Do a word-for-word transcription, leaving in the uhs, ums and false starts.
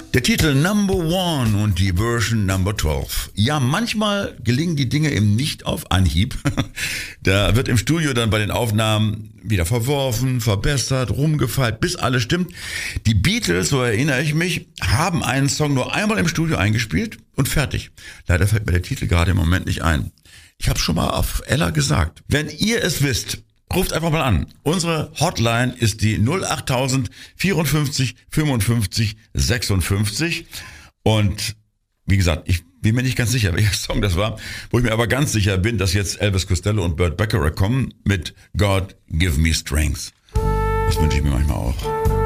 Der Titel Number One und die Version Number zwölf. Ja, manchmal gelingen die Dinge eben nicht auf Anhieb. Da wird im Studio dann bei den Aufnahmen wieder verworfen, verbessert, rumgefeilt, bis alles stimmt. Die Beatles, so erinnere ich mich, haben einen Song nur einmal im Studio eingespielt und fertig. Leider fällt mir der Titel gerade im Moment nicht ein. Ich habe schon mal auf Ella gesagt. Wenn ihr es wisst, ruft einfach mal an. Unsere Hotline ist die null acht null null vierundfünfzig fünfundfünfzig sechsundfünfzig. Und wie gesagt, ich bin mir nicht ganz sicher, welcher Song das war, wo ich mir aber ganz sicher bin, dass jetzt Elvis Costello und Burt Bacharach kommen mit God Give Me Strength. Das wünsche ich mir manchmal auch.